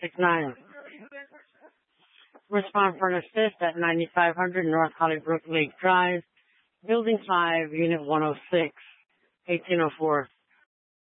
569. Respond for an assist at 9500 North Hollybrook Lake Drive, Building 5, Unit 106, 1804.